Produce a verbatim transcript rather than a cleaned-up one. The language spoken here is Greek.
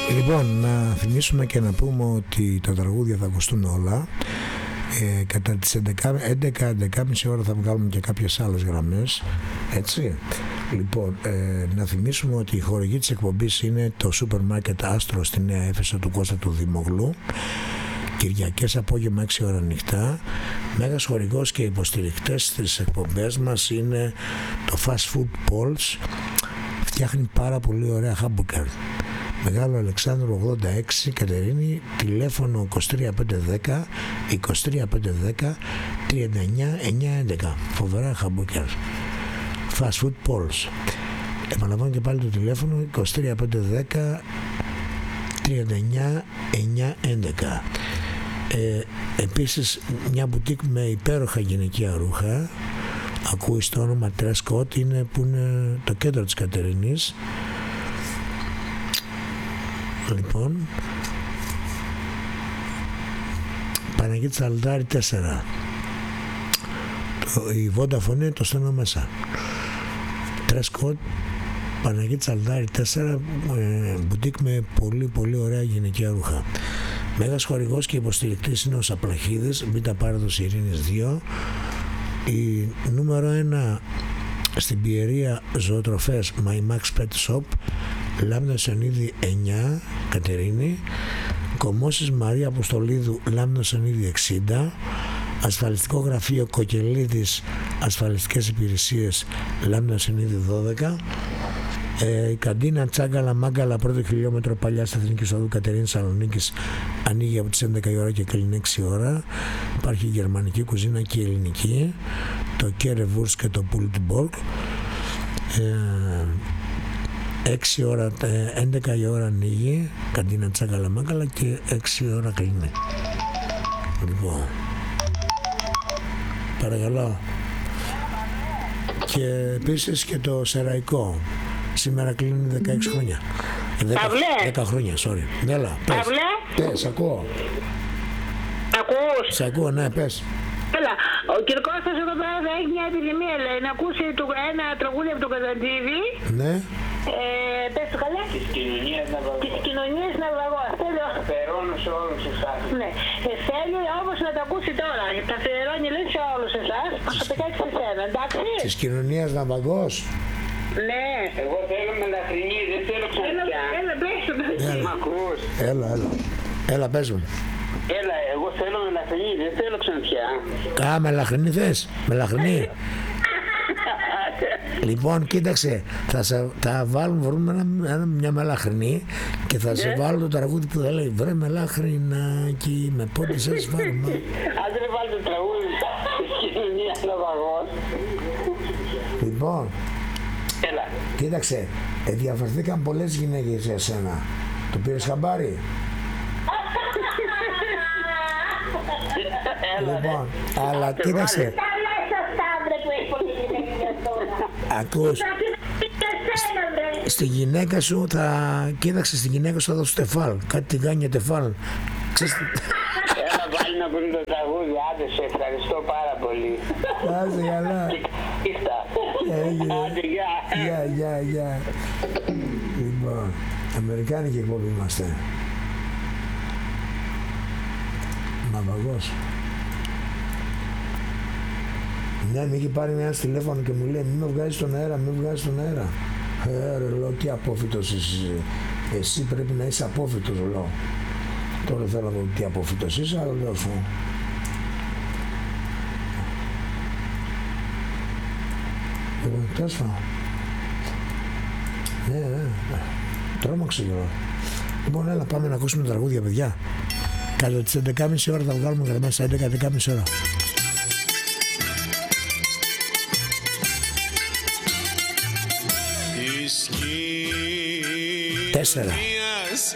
Λοιπόν, να θυμίσουμε και να πούμε ότι τα τραγούδια θα ακουστούν όλα. Ε, κατά τις έντεκα έντεκα και μισή ώρα θα βγάλουμε και κάποιες άλλες γραμμές, έτσι. Λοιπόν, ε, να θυμίσουμε ότι η χορηγή της εκπομπής είναι το σούπερ μάρκετ Άστρο στη Νέα Έφεσα του Κώστα του Δημογλού. Κυριακές απόγευμα έξι ώρα νυχτά. Μέγας χορηγός και υποστηρικτές στις εκπομπές μας είναι το Fast Food Pulse. Φτιάχνει πάρα πολύ ωραία χάμπουργκερ. Μεγάλο Αλεξάνδρου ογδόντα έξι, Κατερίνη, τηλέφωνο είκοσι τρία πεντακόσια δέκα είκοσι τρία πεντακόσια δέκα τριάντα εννιά εννιακόσια έντεκα. Φοβερά χαμπούκερ. Fast Food Pulse. Επαναλαμβάνω και πάλι το τηλέφωνο είκοσι τρία πεντακόσια δέκα τριάντα εννιά εννιακόσια έντεκα. Ε, επίσης μια μπουτίκ με υπέροχα γυναικεία ρούχα. Ακούει το όνομα Dress Code, είναι, που είναι το κέντρο της Κατερίνης. Λοιπόν, Παναγίτης Αλτάρη τέσσερα. Το, η Vodafone είναι το στενό μέσα. Dress Code, Παναγίτης Αλτάρη τέσσερα, ε, μπουτίκ με πολύ πολύ ωραία γυναικεία ρούχα. Μέγας χορηγός και υποστηρικτής είναι ο Σαπλαχίδης, Β' Πάροδος Ειρήνης δύο. Η νούμερο ένα στην Πιερία Ζωοτροφές My Max Pet Shop, Λάμδα Σανίδη εννιά, Κατερίνη. Κομμώσεις Μαρία Αποστολίδου, Λάμδα Σανίδη εξήντα. Ασφαλιστικό γραφείο Κοκελίδης, ασφαλιστικές υπηρεσίες, Λάμδα Σανίδη δώδεκα. Ε, η καντίνα Τσάγκαλα Μάγκαλα, πρώτο χιλιόμετρο παλιά στα Εθνική Οδού Κατερίνης Σαλονίκης, ανοίγει από τις έντεκα η ώρα και κλείνει έξι ώρα. Υπάρχει η γερμανική κουζίνα και η ελληνική, το Κέρεβουρς και το Πουλτιμπορκ. Ε, έξι ώρα, έντεκα η ώρα ανοίγει, καντίνα Τσάγκαλα Μάγκαλα, και έξι ώρα κλείνει. Λοιπόν, παρακαλώ. Και επίσης και το Σεραϊκό. Σήμερα κλείνει δεκαέξι χρόνια. δέκα χρόνια, sorry. Έλα, πες. Πες, ακούω. Ακούς. Σε ακούω, ναι, πες. Έλα, ο Κυρκώστας εδώ πέρα θα έχει μια επιδημία, λέει, να ακούσει το, ένα τραγούδι από τον Καζαντζίδη. Ναι. Ε, πες το καλά. Της κοινωνίας ναυαγός. Της κοινωνίας ναυαγός. Αφαιρώνω σε όλους εσάς. Ναι. Ε, θέλει όμως να το ακούσει τώρα. Τα αφιερώνει, λέει, σε όλους εσάς. Προσωπικά και σε σένα, εντάξει. Της κοινωνίας ναυαγός. Ναι. Εγώ θέλω μελαχρινή, δεν θέλω ξανθιά. Έλα, πες το. Μ' ακούς. Έλα, έλα. Έλα, πες μου. Έλα, εγώ θέλω μελαχρινή, δεν θέλω ξανθιά. Α, μελαχρινή θες. Μελαχρινή. Λοιπόν, κοίταξε, θα, σε, θα βάλουμε, βρούμε ένα, ένα, μια μελαχρινή και θα σε βάλω το τραγούδι που θα λέει βρε μελαχρινάκι με πότε σας βάλουμε. Αν δεν βάλει το τραγούδι της κοινωνίας ναυαγός. Λοιπόν, έλα. Κοίταξε, ε, διαφορθήκαν πολλές γυναίκες για σένα. Το πήρες χαμπάρι? Λοιπόν, αλλά κοίταξε. Ακούς, στη γυναίκα σου θα, κοίταξε, στη γυναίκα σου θα δώσω τεφάλ, κάτι την κάνει τεφάλ. Έλα πάλι να βρουν το τραγούδι, άντε σε ευχαριστώ πάρα πολύ. Άσε καλά. Άντε, γεια. Γεια, γεια, γεια. Λοιπόν, αμερικάνικη εκπομπή είμαστε. Ναυαγός. Ναι, με είχε πάρει ένα τηλέφωνο και μου λέει μην με βγάζεις στον αέρα, μην με βγάζεις στον αέρα. Ε, ρε, λέω, τι απόφυτος εσύ. Εσύ πρέπει να είσαι απόφυτος, λέω. Τώρα θέλω να δω τι απόφυτος είσαι, αλλά λέω σου. Λοιπόν, τέλος πάντων. Ναι, ναι, ναι. Τρόμαξε κιόλας. Λοιπόν, έλα, πάμε να ακούσουμε τραγούδια, παιδιά. Κατά τις έντεκα και μισή ώρα θα βγάλουμε γραμμές, έντεκα και έντεκα και μισή ώρα. Τη σκηνή Τέσσερα.